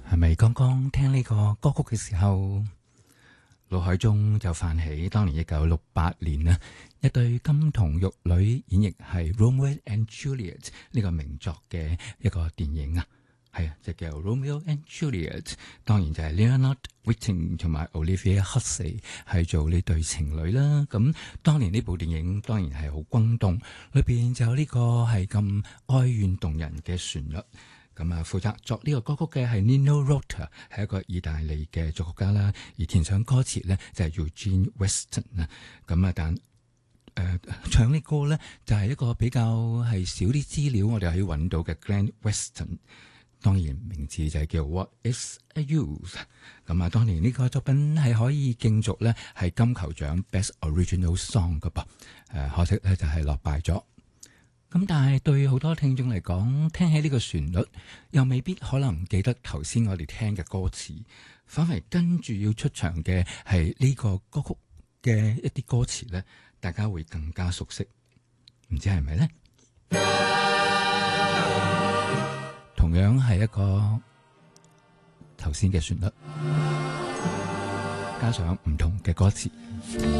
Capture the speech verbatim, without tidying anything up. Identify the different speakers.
Speaker 1: 係咪剛剛聽呢個歌曲嘅時候，腦海中就泛起當年一九六八年啊，一對金童玉女演繹係 Romeo and Juliet 呢個名作嘅一個電影啊，係啊，就叫 Romeo and Juliet。當然就係 Leonard Whiting 同埋 Olivia Hussey 係做呢對情侶啦。咁當年呢部電影當然係好轟動，裏邊就有呢個係咁哀怨動人嘅旋律。咁啊，負責作呢個歌曲嘅係 Nino Rota， 係一個意大利嘅作曲家啦。而填上歌詞呢就係 Eugene Weston 啊。咁啊，但誒、呃、唱呢歌呢就係、是、一個比較係少啲資料，我哋可以揾到嘅 Glenn Weston。當然名字就係叫 What Is a Youth。咁啊，當年呢個作品係可以競逐呢係金球獎 Best Original Song 噶噃。誒可惜咧就係落敗咗。咁但係對好多聽眾嚟講，聽起呢個旋律，又未必可能記得頭先我哋聽嘅歌詞，反為跟住要出場嘅係呢個歌曲嘅一啲歌詞咧，大家會更加熟悉，唔知係咪呢？同樣係一個頭先嘅旋律，加上唔同嘅歌詞。